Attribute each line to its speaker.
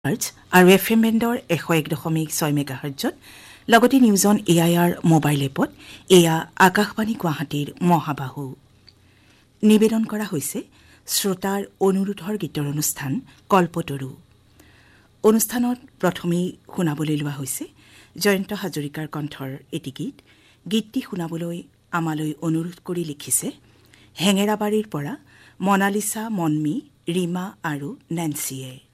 Speaker 1: আৰু FM বেণ্ডৰ 101.6 মেগাহাৰ্টজত লগতে news on AIR mobile এপত এয়া আকাশবাণী গুৱাহাটীৰ মহাবাহু নিবেদন কৰা হৈছে শ্ৰোতাৰ অনুৰোধৰ গীতৰ অনুষ্ঠান কল্পতৰু অনুষ্ঠানত প্ৰথমেই শুনাবলৈ লোৱা হৈছে জয়ন্ত হাজৰিকাৰ কণ্ঠৰ এটি গীতটি শুনাবলৈ আমালৈ অনুৰোধ কৰি লিখিছে হেঙেৰাবাৰীৰ পৰা মনালিসা মনমি ৰীমা আৰু নেন্সিয়ে